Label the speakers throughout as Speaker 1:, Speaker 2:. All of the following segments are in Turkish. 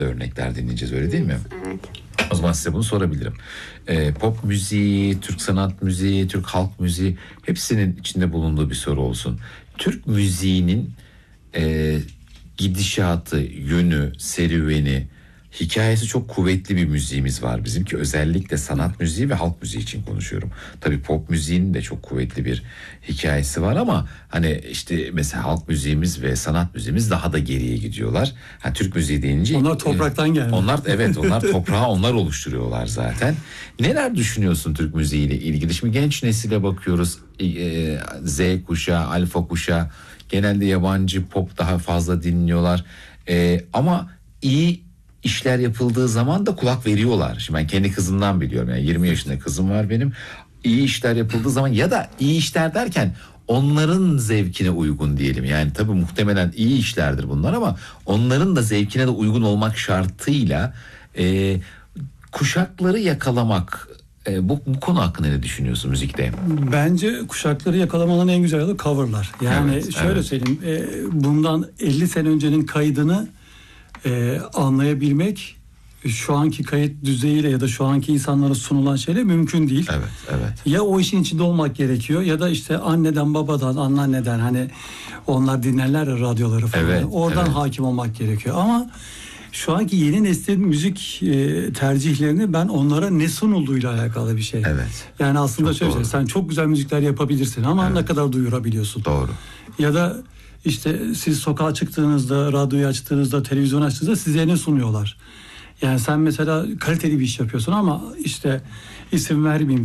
Speaker 1: örnekler dinleyeceğiz, öyle değil mi?
Speaker 2: Evet.
Speaker 1: O zaman size bunu sorabilirim. Pop müziği, Türk sanat müziği, Türk halk müziği hepsinin içinde bulunduğu bir soru olsun. Türk müziğinin gidişatı, yönü, serüveni, hikayesi çok kuvvetli bir müziğimiz var bizim ki özellikle sanat müziği ve halk müziği için konuşuyorum. Tabii pop müziğin de çok kuvvetli bir hikayesi var ama hani işte mesela halk müziğimiz ve sanat müziğimiz daha da geriye gidiyorlar. Türk müziği deyince
Speaker 3: onlar topraktan geldi.
Speaker 1: Onlar toprağı onlar oluşturuyorlar zaten. Neler düşünüyorsun Türk müziğiyle ilgili? Şimdi genç nesile bakıyoruz. Z kuşağı, alfa kuşağı genelde yabancı pop daha fazla dinliyorlar. Ama iyi işler yapıldığı zaman da kulak veriyorlar. Şimdi ben kendi kızımdan biliyorum. Yani 20 yaşında kızım var benim. İyi işler yapıldığı zaman ya da iyi işler derken onların zevkine uygun diyelim. Yani tabii muhtemelen iyi işlerdir bunlar ama onların da zevkine de uygun olmak şartıyla kuşakları yakalamak. Bu konu hakkında ne düşünüyorsun müzikte?
Speaker 3: Bence kuşakları yakalamanın en güzel yolu coverlar. Yani şöyle söyleyeyim. Bundan 50 sene öncenin kaydını anlayabilmek şu anki kayıt düzeyiyle ya da şu anki insanlara sunulan şeyle mümkün değil.
Speaker 1: Evet.
Speaker 3: Ya o işin içinde olmak gerekiyor ya da işte anneden, babadan, anneanneden hani onlar dinlerler ya radyoları falan. Oradan hakim olmak gerekiyor. Ama şu anki yeni neslin müzik tercihlerini ben onlara ne sunulduğuyla alakalı bir şey.
Speaker 1: Evet.
Speaker 3: Yani aslında şöyle sen çok güzel müzikler yapabilirsin ama ne kadar duyurabiliyorsun.
Speaker 1: Doğru.
Speaker 3: Ya da İşte siz sokağa çıktığınızda, radyoyu açtığınızda, televizyon açtığınızda size ne sunuyorlar? Yani sen mesela kaliteli bir iş yapıyorsun ama işte isim vermeyeyim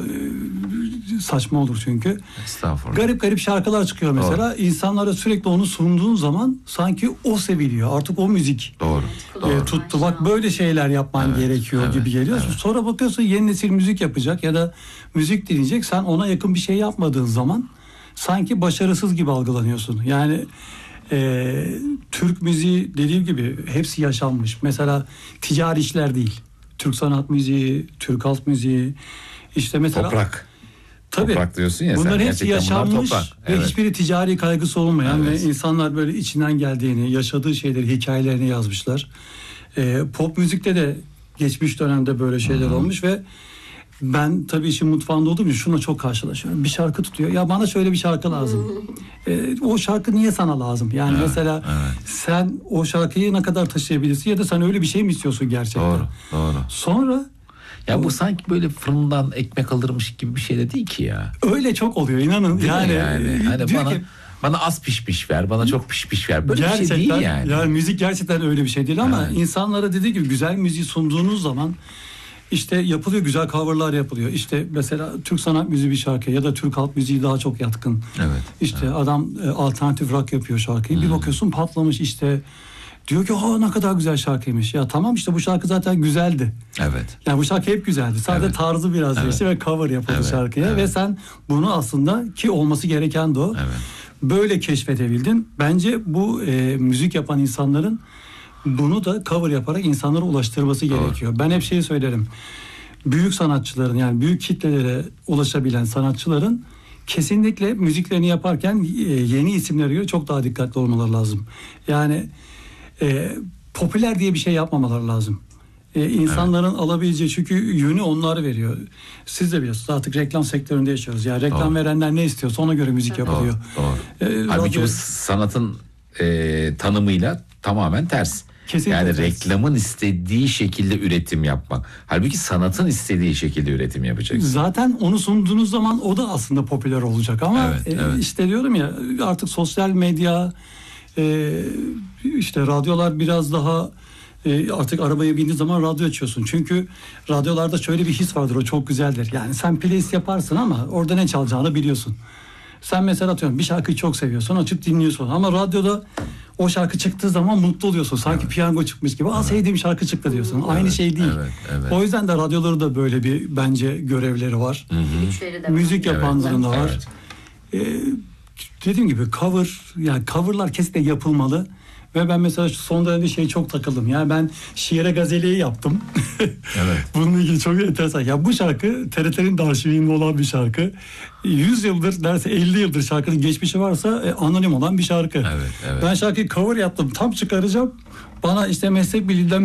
Speaker 3: saçma olur çünkü.
Speaker 1: Estağfurullah.
Speaker 3: Garip şarkılar çıkıyor mesela. Doğru. İnsanlara sürekli onu sunduğun zaman sanki o seviliyor. Artık o müzik tuttu. Bak böyle şeyler yapman gerekiyor gibi geliyor. Evet. Sonra bakıyorsun yeni nesil müzik yapacak ya da müzik dinleyecek. Sen ona yakın bir şey yapmadığın zaman sanki başarısız gibi algılanıyorsun. Yani Türk müziği dediğim gibi hepsi yaşanmış. Mesela ticari işler değil. Türk sanat müziği, Türk halk müziği. İşte mesela
Speaker 1: toprak.
Speaker 3: Tabii.
Speaker 1: Toprak diyorsun ya.
Speaker 3: Bunlar hepsi yaşanmış ve hiçbiri ticari kaygısı olmayan ve insanlar böyle içinden geldiğini, yaşadığı şeyleri, hikayelerini yazmışlar. Pop müzikte de geçmiş dönemde böyle şeyler olmuş ve ben tabii işin mutfağında olduğum için şununla çok karşılaşıyorum. Bir şarkı tutuyor. Ya bana şöyle bir şarkı lazım. O şarkı niye sana lazım? Yani mesela sen o şarkıyı ne kadar taşıyabilirsin ya da sen öyle bir şey mi istiyorsun gerçekten?
Speaker 1: Doğru.
Speaker 3: Sonra
Speaker 1: ya bu sanki böyle fırından ekmek alırmış gibi bir şey de değil ki ya.
Speaker 3: Öyle çok oluyor inanın. Yani
Speaker 1: hani bana az pişmiş ver, bana çok pişmiş ver. Böyle bir şey değil yani.
Speaker 3: Yani müzik gerçekten öyle bir şey değil ama insanlara dediği gibi güzel müziği sunduğunuz zaman İşte yapılıyor, güzel coverlar yapılıyor. İşte mesela Türk sanat müziği bir şarkı ya da Türk halk müziği daha çok yatkın. İşte adam alternatif rock yapıyor şarkıyı. Bir bakıyorsun patlamış işte. Diyor ki ne kadar güzel şarkıymış. Ya tamam işte bu şarkı zaten güzeldi. Yani bu şarkı hep güzeldi. Sadece tarzı biraz değişti ve cover yapıldı şarkıya. Ve sen bunu aslında ki olması gereken de o. Böyle keşfedebildin. Bence bu müzik yapan insanların bunu da cover yaparak insanlara ulaştırması gerekiyor. Ben hep söylerim. Büyük sanatçıların yani büyük kitlelere ulaşabilen sanatçıların kesinlikle müziklerini yaparken yeni isimlere göre çok daha dikkatli olmaları lazım. Yani popüler diye bir şey yapmamaları lazım. İnsanların alabileceği çünkü yönü onlar veriyor. Siz de biliyorsunuz artık reklam sektöründe yaşıyoruz. Yani reklam verenler ne istiyorsa ona göre müzik yapılıyor.
Speaker 1: Halbuki bu sanatın tanımıyla tamamen ters.
Speaker 3: Kesinlikle
Speaker 1: yani reklamın istediği şekilde üretim yapmak. Halbuki sanatın istediği şekilde üretim yapacaksın.
Speaker 3: Zaten onu sunduğunuz zaman o da aslında popüler olacak ama işte diyorum ya artık sosyal medya işte radyolar biraz daha artık arabaya bindiğin zaman radyo açıyorsun. Çünkü radyolarda şöyle bir his vardır, o çok güzeldir. Yani sen playlist yaparsın ama orada ne çalacağını biliyorsun. Sen mesela atıyorum bir şarkıyı çok seviyorsun, açıp dinliyorsun ama radyoda o şarkı çıktığı zaman mutlu oluyorsun. Sanki piyango çıkmış gibi. Sevdiğim şarkı çıktı diyorsun. Aynı şey değil. O yüzden de radyoları da böyle bir bence görevleri var. Müzik yapanların da var. Dediğim gibi coverlar kesinlikle yapılmalı. Ve ben mesela şu son dönemde çok takıldım. Yani ben Şiire Gazeli'yi yaptım. Bununla ilgili çok enteresan. Ya bu şarkı TRT'nin de arşivinde olan bir şarkı. 100 yıldır, derse 50 yıldır şarkının geçmişi varsa anonim olan bir şarkı. Ben şarkıyı cover yaptım. Tam çıkaracağım. Bana işte meslek birliğinden